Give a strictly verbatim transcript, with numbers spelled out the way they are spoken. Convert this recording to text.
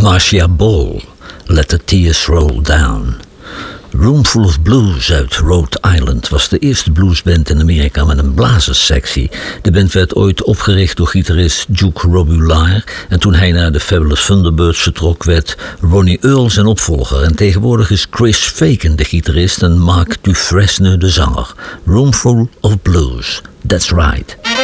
Marcia Ball, Let the Tears Roll Down. Roomful of Blues uit Rhode Island was de eerste bluesband in Amerika met een blazerssectie. De band werd ooit opgericht door gitarist Duke Robillard en toen hij naar de Fabulous Thunderbirds vertrok werd Ronnie Earl zijn opvolger en tegenwoordig is Chris Fagan de gitarist en Mark Dufresne de zanger. Roomful of Blues, that's right.